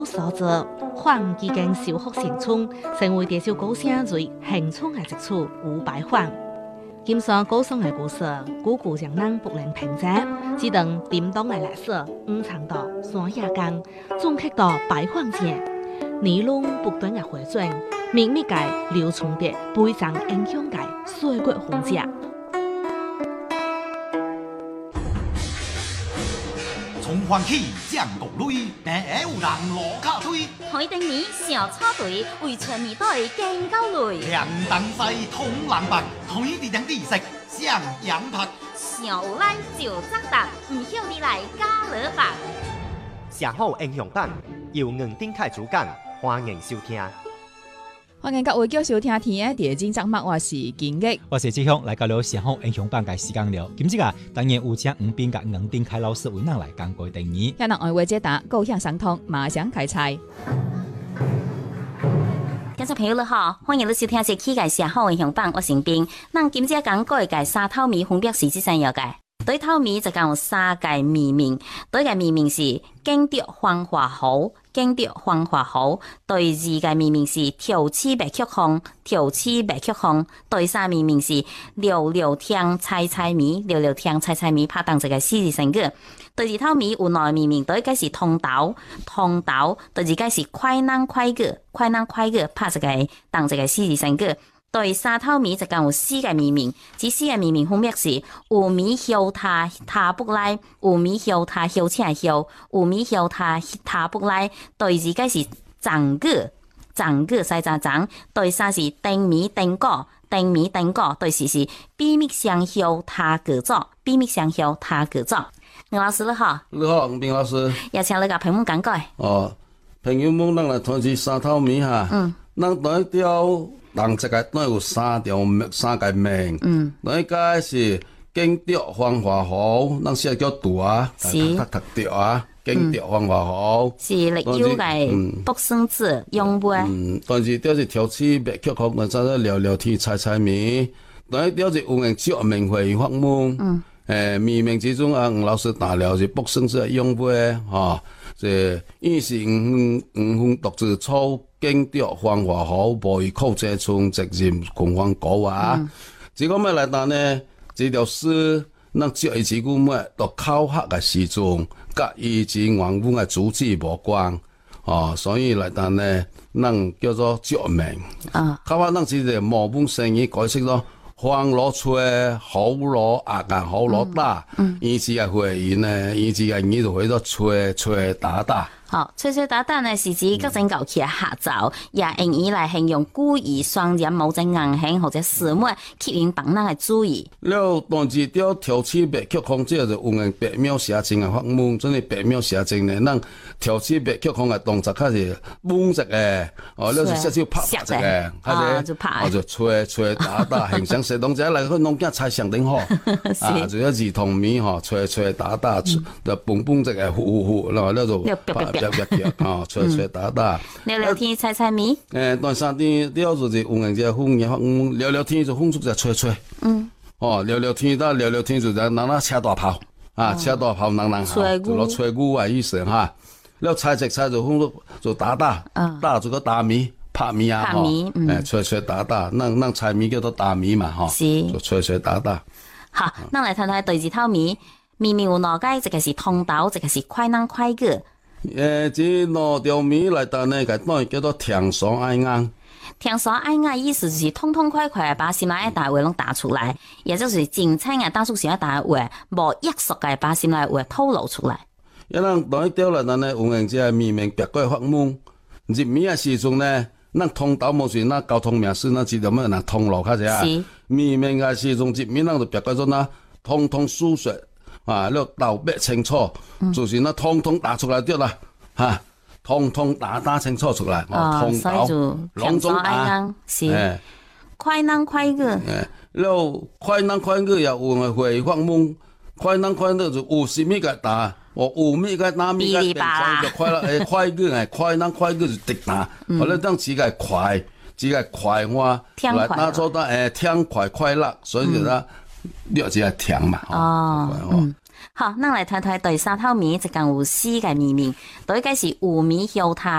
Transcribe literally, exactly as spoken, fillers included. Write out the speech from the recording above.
所者，黃已經小學成春，成為電視高聲最興沖嘅職處五百黃。今上高松嘅故事，姑姑將能不能平靜，只等點當嘅來色，五常道山野間，總客到百黃前，尼龍不斷嘅回轉，秘密界流傳的悲傷影響界水國紅家。 從歡喜將國淚，但有人落卡堆。 海頂米小草堆，為村民隊更高淚。 兩等西通南北，海地等地食上羊拍。 小有咱就責答，唔曉你來加勒白。 上好英雄版由吳丁凱主講，歡迎收聽。 歡迎各位繼續收聽天嘅第二集節目，我是金玉， 我是志雄，來到了上好英雄版嘅時間了。今日啊，當然有請吳斌甲吳丁凱老師為咱來講過定義。 向人愛話解答，高興相通，馬上開賽。 觀眾朋友你好，歡迎你收聽這期嘅上好英雄版，我是斌。咱今日講過嘅三頭米分別是這三樣嘅。對頭米就講有三個米名，對個米名是經得黃花好，經得黃花好。對二個米名是調起白曲紅，調起白曲紅。對三米名是溜溜聽菜菜米，溜溜聽菜菜米，拍當一個四字成語。對二頭米有內米名，對一個是通豆，通豆。對二個是快男快個，快男快個，拍一個當一個四字成語。對三頭米就講有四個米名，這四個米名分別是有米曉他他不來，有米曉他曉請曉，有米曉他他不來。對二個是長個，長個西雜長。對三是丁米丁果，丁米丁果。對四是秘密相曉他個作，秘密相曉他個作。吳老師你好， 你好，吳斌老師， 也請你個朋友講解。 哦，朋友們，咱來談起三頭米哈，嗯，咱第一條。人這個都有三條三個名，嗯，第一個是經得黃花好，咱寫叫讀啊，讀讀讀讀啊，經得黃花好， 是歷有個卜生字用背， 嗯，但是啲是調起白曲紅，或者聊聊天菜菜米，第一條是有人著名會發夢，嗯，誒，米名之中啊，吳老師打了是卜生字用背，哈，是伊是五五分獨自操。經得黃花好，無以靠這村直任共黃高啊！這個咩來答呢？這條詩咱接一字句咩？到考核嘅時陣，甲伊之原本嘅主旨無關，哦，所以來答呢，咱叫做著名。啊，考核咱只係模本成語解釋咯，黃羅吹，好羅壓啊，好羅打，伊只係回應呢，伊只係呢度喺度吹吹打打。 好，吹吹打打呢是指各種樂器嘅合奏，也用以來形容故意雙人某種硬性或者事物吸引別人嘅注意。 了，但是條調起白曲紅，這就有人白描寫真嘅發夢，真係白描寫真嘅，咱調起白曲紅嘅動作，較是猛直嘅，哦，了是少少拍拍嘅， 啊就拍， 哦就吹吹打打，形象實動者嚟去弄件菜上頂好，啊，就一兒童米嗬，吹吹打打，就蹦蹦直嘅，呼呼呼，然後了就拍。哦，吹吹打打， 聊聊天猜猜謎。 誒，但三天了就是有人就風嘅，嗯，聊聊天就風出就吹吹。嗯。哦，聊聊天，但聊聊天就就人那車大炮，啊，車大炮人人下，就攞吹鼓嘅意思哈。了猜食猜就風就打打，打就個打米拍米啊，嗬。誒，吹吹打打，咱咱猜米叫做打米嘛，嗬。是。就吹吹打打。 好，咱來睇睇對字頭米，米米有哪個？一個是通豆，一個是快男快個。 誒，這兩條米來答呢，個當然叫做聽爽愛硬。 聽爽愛硬意思就是痛痛快快把心內嘅大話攏打出來，也就是真清嘅當初想大話，無約束嘅把心內嘅話透露出來。 一人當一條來答呢，有人即係明明白過發夢，入米嘅時陣呢，咱通豆冇算，咱交通名師，咱知道咩人通路較濟啊。明明嘅時陣入米，咱就白過咗啦，通通輸出。啊！你道別清楚，嗯、就是那通通打出來啲啦，吓、啊，通通打打清楚出來， 哦， 通豆兩種打，是，欸、快男快個，誒、 欸，了快男快個也有人會發夢，快男快個就有什麼個打，哦，有咩個打咩個變成就快啦，誒，快個誒，快男快個就直打，或者當只個快，只個快話來打做得誒，聽快快樂，所以就啦。呢個只係甜嘛。 哦，嗯，好，咱來睇睇第三頭米，就講有四個米名，第一個是有米曉他